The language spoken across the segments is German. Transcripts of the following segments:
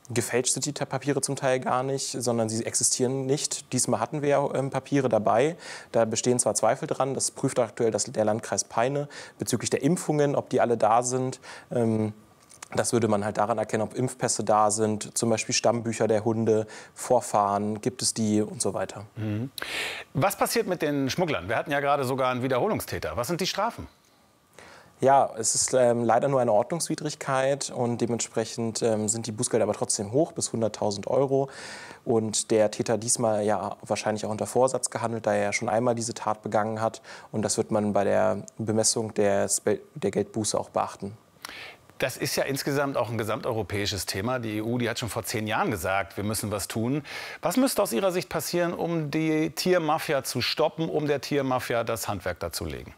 Gefälscht sind die Papiere zum Teil gar nicht, sondern sie existieren nicht. Diesmal hatten wir ja Papiere dabei. Da bestehen zwar Zweifel dran, das prüft aktuell der Landkreis Peine bezüglich der Impfungen, ob die alle da sind. Das würde man halt daran erkennen, ob Impfpässe da sind, zum Beispiel Stammbücher der Hunde, Vorfahren, gibt es die und so weiter. Was passiert mit den Schmugglern? Wir hatten ja gerade sogar einen Wiederholungstäter. Was sind die Strafen? Ja, es ist leider nur eine Ordnungswidrigkeit und dementsprechend sind die Bußgelder aber trotzdem hoch, bis 100.000 €. Und der Täter diesmal ja wahrscheinlich auch unter Vorsatz gehandelt, da er ja schon einmal diese Tat begangen hat. Und das wird man bei der Bemessung der Geldbuße auch beachten. Das ist ja insgesamt auch ein gesamteuropäisches Thema. Die EU, die hat schon vor 10 Jahren gesagt, wir müssen was tun. Was müsste aus Ihrer Sicht passieren, um die Tiermafia zu stoppen, um der Tiermafia das Handwerk darzulegen?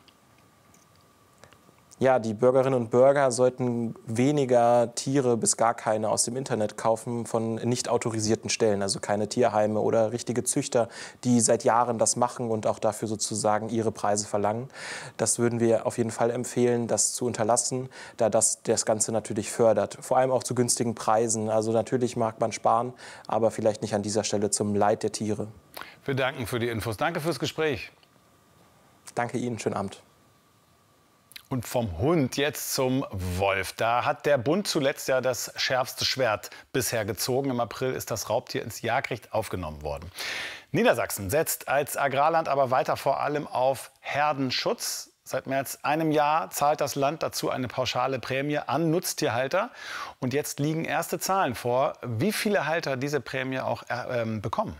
Ja, die Bürgerinnen und Bürger sollten weniger Tiere bis gar keine aus dem Internet kaufen von nicht autorisierten Stellen, also keine Tierheime oder richtige Züchter, die seit Jahren das machen und auch dafür sozusagen ihre Preise verlangen. Das würden wir auf jeden Fall empfehlen, das zu unterlassen, da das Ganze natürlich fördert, vor allem auch zu günstigen Preisen. Also natürlich mag man sparen, aber vielleicht nicht an dieser Stelle zum Leid der Tiere. Wir danken für die Infos. Danke fürs Gespräch. Danke Ihnen, schönen Abend. Und vom Hund jetzt zum Wolf. Da hat der Bund zuletzt ja das schärfste Schwert bisher gezogen. Im April ist das Raubtier ins Jagdrecht aufgenommen worden. Niedersachsen setzt als Agrarland aber weiter vor allem auf Herdenschutz. Seit mehr als einem Jahr zahlt das Land dazu eine pauschale Prämie an Nutztierhalter. Und jetzt liegen erste Zahlen vor, wie viele Halter diese Prämie auch bekommen.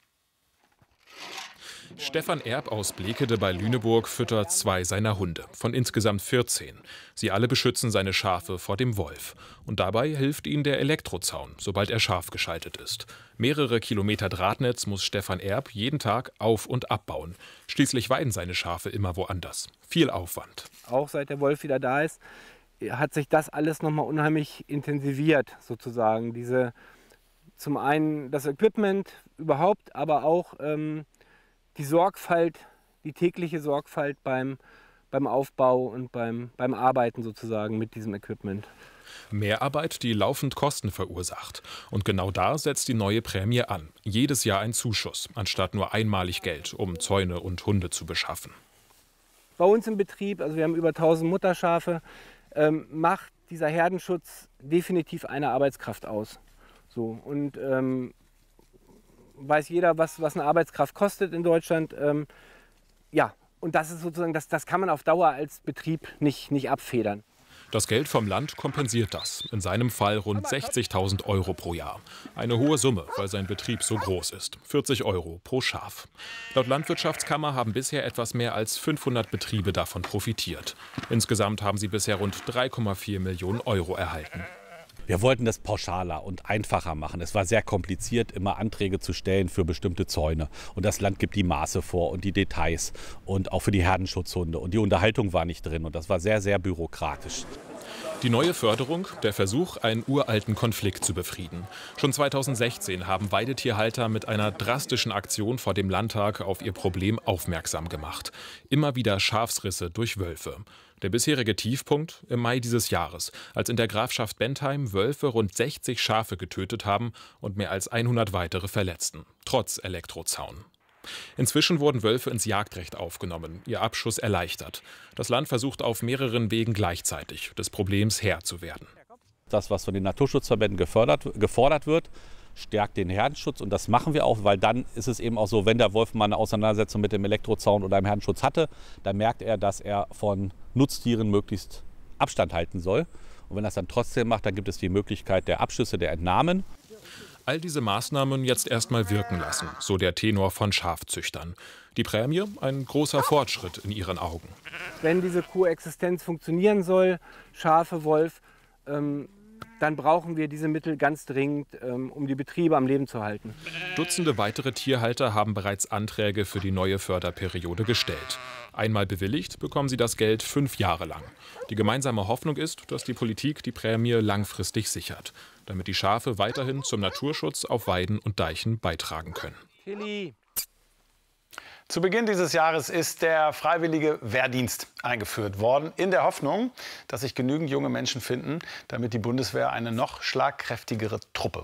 Stefan Erb aus Blekede bei Lüneburg füttert 2 seiner Hunde, von insgesamt 14. Sie alle beschützen seine Schafe vor dem Wolf. Und dabei hilft ihnen der Elektrozaun, sobald er scharf geschaltet ist. Mehrere Kilometer Drahtnetz muss Stefan Erb jeden Tag auf- und abbauen. Schließlich weiden seine Schafe immer woanders. Viel Aufwand. Auch seit der Wolf wieder da ist, hat sich das alles noch mal unheimlich intensiviert, sozusagen. Zum einen das Equipment überhaupt, aber auch die Sorgfalt, die tägliche Sorgfalt beim Aufbau und beim Arbeiten sozusagen mit diesem Equipment. Mehrarbeit, die laufend Kosten verursacht. Und genau da setzt die neue Prämie an. Jedes Jahr ein Zuschuss, anstatt nur einmalig Geld, um Zäune und Hunde zu beschaffen. Bei uns im Betrieb, also wir haben über 1000 Mutterschafe, macht dieser Herdenschutz definitiv eine Arbeitskraft aus. So, und weiß jeder, was eine Arbeitskraft kostet in Deutschland. Ja, und das ist sozusagen, das kann man auf Dauer als Betrieb nicht abfedern. Das Geld vom Land kompensiert das. In seinem Fall rund 60.000 € pro Jahr. Eine hohe Summe, weil sein Betrieb so groß ist. 40 € pro Schaf. Laut Landwirtschaftskammer haben bisher etwas mehr als 500 Betriebe davon profitiert. Insgesamt haben sie bisher rund 3,4 Millionen € erhalten. Wir wollten das pauschaler und einfacher machen. Es war sehr kompliziert, immer Anträge zu stellen für bestimmte Zäune. Und das Land gibt die Maße vor und die Details und auch für die Herdenschutzhunde. Und die Unterhaltung war nicht drin und das war sehr, sehr bürokratisch. Die neue Förderung, der Versuch, einen uralten Konflikt zu befrieden. Schon 2016 haben Weidetierhalter mit einer drastischen Aktion vor dem Landtag auf ihr Problem aufmerksam gemacht. Immer wieder Schafsrisse durch Wölfe. Der bisherige Tiefpunkt im Mai dieses Jahres, als in der Grafschaft Bentheim Wölfe rund 60 Schafe getötet haben und mehr als 100 weitere verletzten, trotz Elektrozaun. Inzwischen wurden Wölfe ins Jagdrecht aufgenommen, ihr Abschuss erleichtert. Das Land versucht auf mehreren Wegen gleichzeitig, des Problems Herr zu werden. Das, was von den Naturschutzverbänden gefordert wird, stärkt den Herdenschutz. Und das machen wir auch, weil dann ist es eben auch so, wenn der Wolf mal eine Auseinandersetzung mit dem Elektrozaun oder einem Herdenschutz hatte, dann merkt er, dass er von Nutztieren möglichst Abstand halten soll. Und wenn er es dann trotzdem macht, dann gibt es die Möglichkeit der Abschüsse, der Entnahmen. All diese Maßnahmen jetzt erstmal wirken lassen, so der Tenor von Schafzüchtern. Die Prämie ein großer Fortschritt in ihren Augen. Wenn diese Koexistenz funktionieren soll, Schafe, Wolf, dann brauchen wir diese Mittel ganz dringend, um die Betriebe am Leben zu halten. Dutzende weitere Tierhalter haben bereits Anträge für die neue Förderperiode gestellt. Einmal bewilligt, bekommen sie das Geld 5 Jahre lang. Die gemeinsame Hoffnung ist, dass die Politik die Prämie langfristig sichert, damit die Schafe weiterhin zum Naturschutz auf Weiden und Deichen beitragen können. Tilly. Zu Beginn dieses Jahres ist der freiwillige Wehrdienst eingeführt worden, in der Hoffnung, dass sich genügend junge Menschen finden, damit die Bundeswehr eine noch schlagkräftigere Truppe